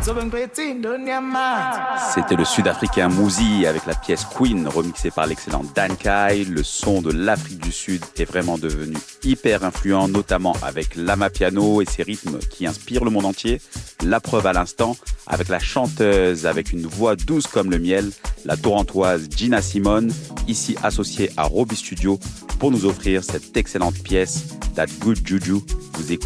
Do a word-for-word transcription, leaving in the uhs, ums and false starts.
C'était le Sud-Africain Mouzi avec la pièce Queen remixée par l'excellent Dan Kai. Le son de l'Afrique du Sud est vraiment devenu hyper influent, notamment avec l'amapiano et ses rythmes qui inspirent le monde entier. La preuve à l'instant avec la chanteuse avec une voix douce comme le miel, la torontoise Gina Simone, ici associée à Robbie Studio pour nous offrir cette excellente pièce That Good Juju. Vous écoutez